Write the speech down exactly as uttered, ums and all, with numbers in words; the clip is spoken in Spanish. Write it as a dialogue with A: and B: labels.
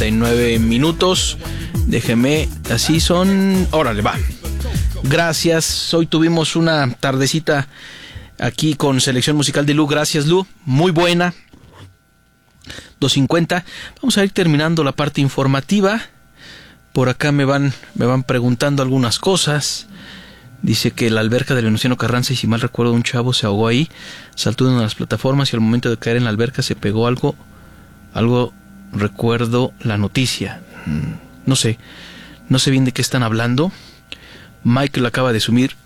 A: cuarenta y nueve minutos. Déjeme, así son. Órale, va. Gracias. Hoy tuvimos una tardecita aquí con selección musical de Lu. Gracias, Lu. Muy buena. dos cincuenta. Vamos a ir terminando la parte informativa. Por acá me van, me van preguntando algunas cosas. Dice que la alberca del Venustiano Carranza, y si mal recuerdo, un chavo se ahogó ahí, saltó de una de las plataformas y al momento de caer en la alberca se pegó algo, algo, recuerdo la noticia. No sé, no sé bien de qué están hablando. Michael acaba de subir,